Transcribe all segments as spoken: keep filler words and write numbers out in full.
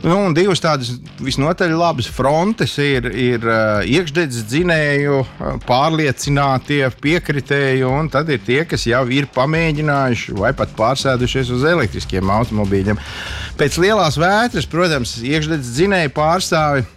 Nu, un divas tādas visnotaļ labas frontes ir, ir uh, iekšdedzes dzinēju uh, pārliecinātie piekritēji, un tad ir tie, kas jau ir pamēģinājuši vai pat pārsēdušies uz elektriskiem automobīļiem. Pēc lielās vētras, protams, iekšdedzes dzinēju pārstāvi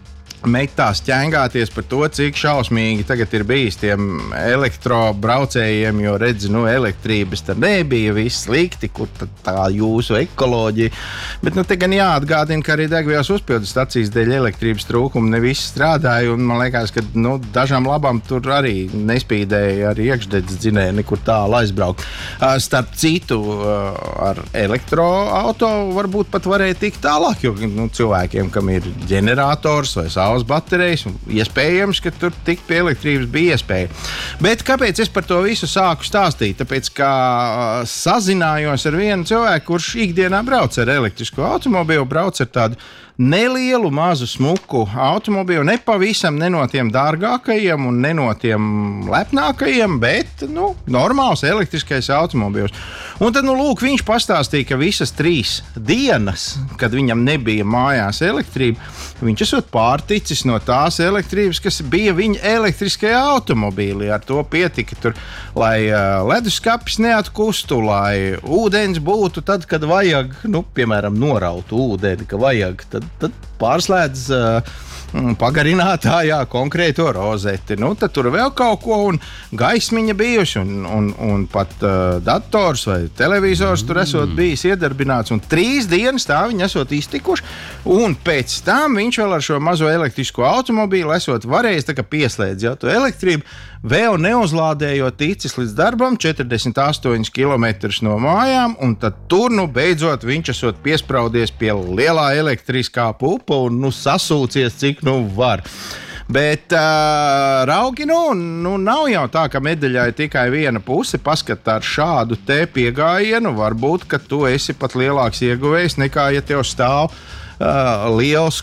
metās ķengāties par to, cik šausmīgi tagad ir bijis tiem elektrobraucējiem, jo redzi, nu, elektrības tad nebija, viss slikti, kur tad tā jūsu ekoloģija. Bet, nu, te gan jāatgādina, ka arī degvielas uzpildes stacijas dēļ elektrības trūkuma ne viss strādāja, un man liekas, ka, nu, dažām labām tur arī nespīdēja ar iekšdedzes dzinēju nekur tālu aizbraukt. Starp citu, ar elektroauto varbūt pat varēja tikt tālāk, jo, nu, cilvēkiem, kam ir ģenerators vai saules baterijas, iespējams, ka tur tikt pie elektrības bija iespēja. Bet kāpēc es par to visu sāku stāstīt? Tāpēc, ka sazinājos ar vienu cilvēku, kurš ikdienā brauc ar elektrisko automobīlu, brauc ar tādu nelielu, mazu, smuku automobīlu, ne pavisam ne no tiem dārgākajiem un ne no tiem lepnākajiem, bet, nu, normāls elektriskais automobīls. Un tad, nu, lūk, viņš pastāstīja, ka visas trīs dienas, kad viņam nebija mājās elektrība, viņš esot pārticis no tās elektrības, kas bija viņa elektriskajā automobīlī. Ar to pietika tur, lai uh, leduskapis neatkustu, lai ūdens būtu tad, kad vajag, nu, piemēram, noraut ūdeni, ka vajag, tad, tad pārslēdz uh, pagarinātājā konkrēto rozeti. Nu, tad tur vēl kaut ko, un gaismiņa bijuši, un, un, un pat uh, dators vai televizors tur esot bijis iedarbināts, un trīs dienas tā viņi esot iztikuši, un pēc tam viņš vēl ar šo mazo elektrisko automobīlu esot varējis tā kā pieslēdz jau to elektrību, vēl neuzlādējot ticis līdz darbam četrdesmit astoņus kilometrus no mājām, un tad tur, nu, beidzot viņš esot piespraudies pie lielā elektriskā pupa un, nu, sasūcies, cik, nu, var. Bet uh, raugi, nu, nu, nav jau tā, ka medaļai tikai viena puse. Paskat ar šādu te piegājienu, varbūt, ka tu esi pat lielāks ieguvējs nekā, ja tev stāv Uh, liels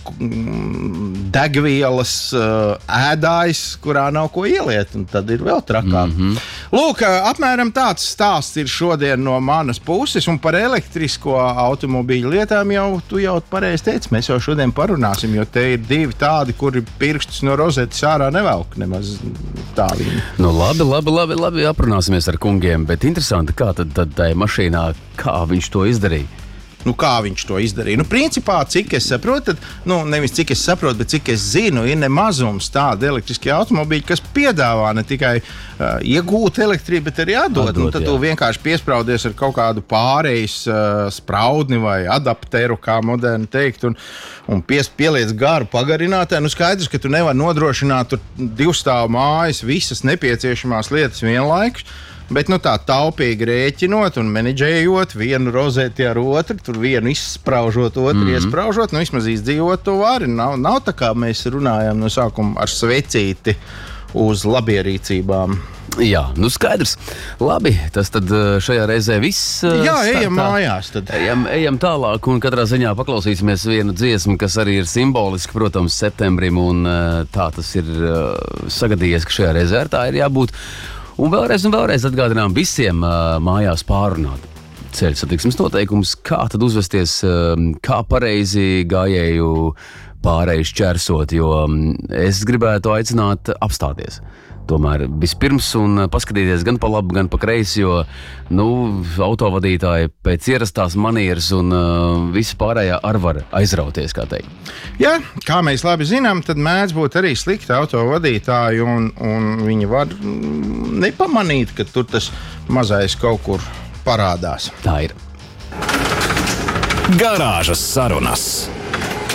mm, degvielas uh, ēdājs, kurā nav ko ieliet, un tad ir vēl trakāk. Mm-hmm. Lūk, apmēram tāds stāsts ir šodien no manas puses, un par elektrisko automobīļu lietām jau tu jau pareizi teici, mēs jau šodien parunāsim, jo te ir divi tādi, kuri pirkstus no rozetes ārā nevelk nemaz tā viņi. Nu labi, labi, labi, labi, aprunāsimies ar kungiem, bet interesanti, kā tad, tad tai mašīnā, kā viņš to izdarīja? Nu, kā viņš to izdarīja? Nu, principā, cik es saprotu, tad, nu, nevis cik es saprotu, bet cik es zinu, ir nemazums tādi elektriskie automobīļi, kas piedāvā ne tikai uh, iegūt elektrību, bet arī atdot. atdot nu, tad jā. Tu vienkārši piespraudies ar kaut kādu pārejas uh, spraudni vai adapteru, kā moderni teikt, un, un pies, pieliec garu pagarinātāju. Nu, skaidrs, ka tu nevari nodrošināt tur divstāvu mājas visas nepieciešamās lietas vienlaikus. Bet, nu, tā taupīgi rēķinot un menedžējot vienu rozeti ar otru, tur vienu izspraužot, otru mm-hmm. iespraužot, nu, vismaz izdzīvot to vari. Nav, nav tā, kā mēs runājam no sākuma ar svecīti uz labierīcībām. Jā, nu skaidrs. Labi, tas tad šajā reizē viss. Jā, ejam tā, mājās tad. Ejam, ejam tālāk un katrā ziņā paklausīsimies vienu dziesmu, kas arī ir simboliski, protams, septembrim, un tā tas ir sagadījies, ka šajā reizē ar tā ir jābūt. Un vēlreiz un vēlreiz atgādinām visiem uh, mājās pārunāt ceļu satiksmes noteikumus, kā tad uzvesties, uh, kā pareizi gājēju pārēju šķērsot, jo um, es gribētu aicināt apstāties. Tomēr vispirms un paskatīties gan pa labi, gan pa kreisi, jo, nu, autovadītāji pēc ierastās manieres un uh, visi pārējā ar var aizrauties, kā teikt. Jā, kā mēs labi zinām, tad mēdz būt arī slikti autovadītāji, un, un viņi var nepamanīt, ka tur tas mazais kaut kur parādās. Tā ir. Garāžas sarunas.